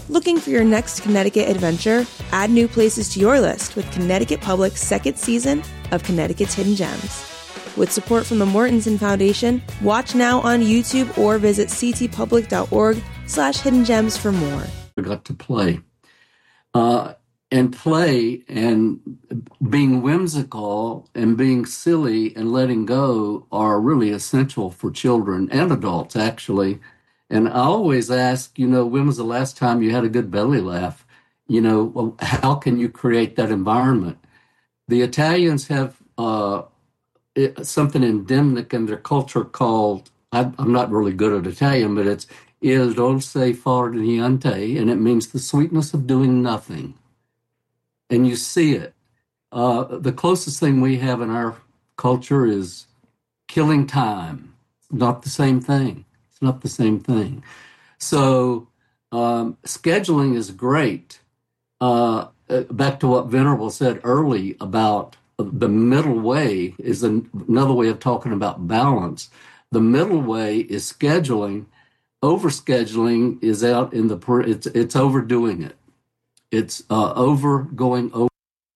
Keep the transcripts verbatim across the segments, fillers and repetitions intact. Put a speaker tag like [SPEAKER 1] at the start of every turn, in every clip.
[SPEAKER 1] Looking for your next Connecticut adventure? Add new places to your list with Connecticut Public's second season of Connecticut's Hidden Gems. With support from the Mortensen Foundation, watch now on YouTube or visit ctpublic.org slash hidden gems for more.
[SPEAKER 2] I got to play. Uh, and play and being whimsical and being silly and letting go are really essential for children and adults, actually. And I always ask, you know, when was the last time you had a good belly laugh? You know, well, how can you create that environment? The Italians have uh, it, something endemic in their culture called, I, I'm not really good at Italian, but it's il dolce far niente, and it means the sweetness of doing nothing. And you see it. Uh, the closest thing we have in our culture is killing time. It's not the same thing. It's not the same thing. So um, scheduling is great. Uh, back to what Venerable said early about the middle way is an, another way of talking about balance. The middle way is scheduling. Overscheduling is out in the, it's, it's overdoing it. It's uh, over going over.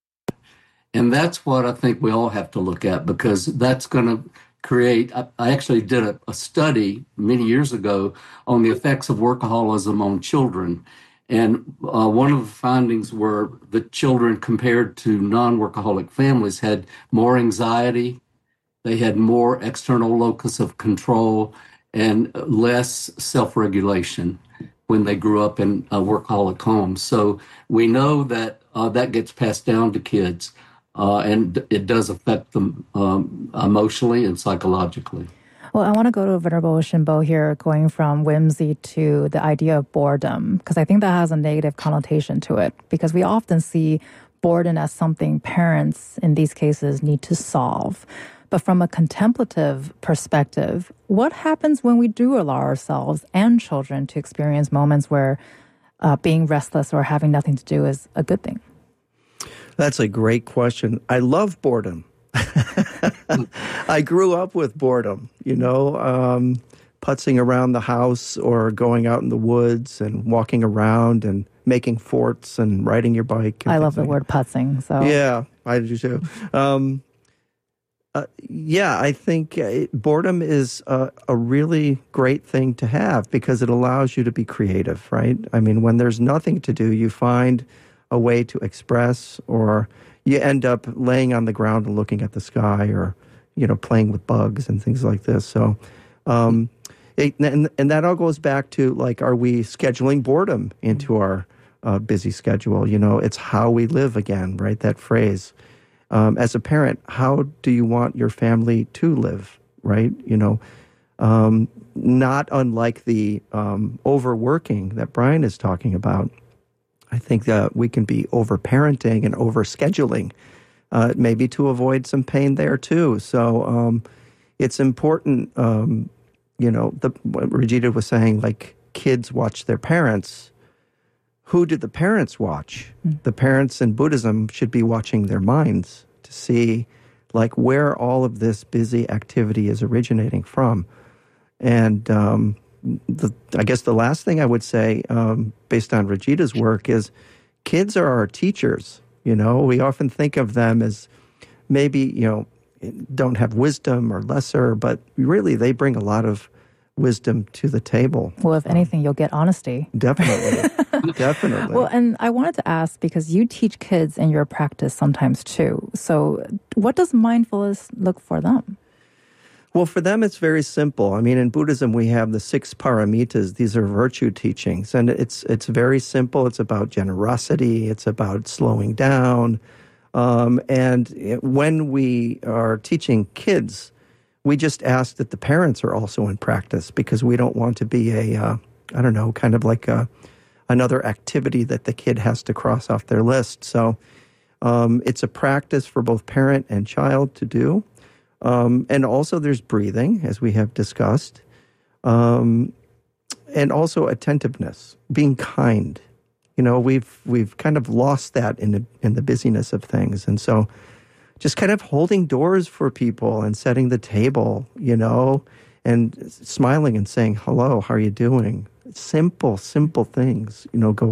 [SPEAKER 2] And that's what I think we all have to look at, because that's going to create, I, I actually did a, a study many years ago on the effects of workaholism on children. And uh, one of the findings were that children compared to non-workaholic families had more anxiety, they had more external locus of control, and less self-regulation when they grew up in uh, workaholic homes. So we know that uh, that gets passed down to kids, uh, and it does affect them um, emotionally and psychologically.
[SPEAKER 3] Well, I want to go to Venerable Shinbo here, going from whimsy to the idea of boredom, because I think that has a negative connotation to it, because we often see boredom as something parents, in these cases, need to solve. But from a contemplative perspective, what happens when we do allow ourselves and children to experience moments where uh, being restless or having nothing to do is a good thing?
[SPEAKER 4] That's a great question. I love boredom. I grew up with boredom, you know, um, putzing around the house or going out in the woods and walking around and making forts and riding your bike.
[SPEAKER 3] I love the word putzing. So
[SPEAKER 4] yeah, I do too. Um, Uh, yeah, I think uh, boredom is uh, a really great thing to have, because it allows you to be creative, right? I mean, when there's nothing to do, you find a way to express, or you end up laying on the ground and looking at the sky, or, you know, playing with bugs and things like this. So, um, it, and, and that all goes back to, like, are we scheduling boredom into our uh, busy schedule? You know, it's how we live again, right? That phrase. Um, as a parent, how do you want your family to live, right? You know, um, not unlike the um, overworking that Brian is talking about. I think that we can be over-parenting and over-scheduling, uh, maybe to avoid some pain there too. So um, it's important, um, you know, the, what Regina was saying, like kids watch their parents. Who did the parents watch? Mm. The parents in Buddhism should be watching their minds to see, like, where all of this busy activity is originating from. And um, the, I guess the last thing I would say, um, based on Regina's work, is kids are our teachers. You know, we often think of them as maybe, you know, don't have wisdom or lesser, but really they bring a lot of wisdom to the table.
[SPEAKER 3] Well, if anything, you'll get honesty.
[SPEAKER 4] Definitely. Definitely.
[SPEAKER 3] Well, and I wanted to ask, because you teach kids in your practice sometimes too. So what does mindfulness look for them?
[SPEAKER 4] Well, for them, it's very simple. I mean, in Buddhism, we have the six paramitas. These are virtue teachings. And it's it's very simple. It's about generosity. It's about slowing down. Um, and it, when we are teaching kids, we just ask that the parents are also in practice, because we don't want to be a, uh, I don't know, kind of like a, another activity that the kid has to cross off their list. So um, it's a practice for both parent and child to do. Um, and also there's breathing, as we have discussed, um, and also attentiveness, being kind. You know, we've we've kind of lost that in the in the busyness of things, and so just kind of holding doors for people and setting the table, you know, and smiling and saying, hello, how are you doing? Simple, simple things, you know, go